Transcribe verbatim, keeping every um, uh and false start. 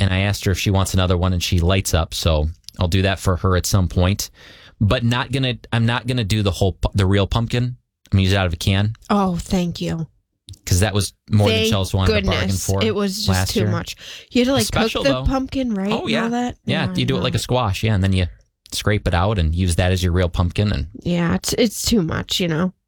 and I asked her if she wants another one, and she lights up. So I'll do that for her at some point. But not gonna. I'm not gonna do the whole the real pumpkin. I'm gonna use it out of a can. Oh, thank you. Because that was more Thank than Chelsea wanted goodness. to bargain for. It was just last too year. much. You had to like Special, cook the though. pumpkin, right? Oh yeah, and all that? yeah. Oh, You do it like a squash, yeah, and then you scrape it out and use that as your real pumpkin. And yeah, it's it's too much, you know.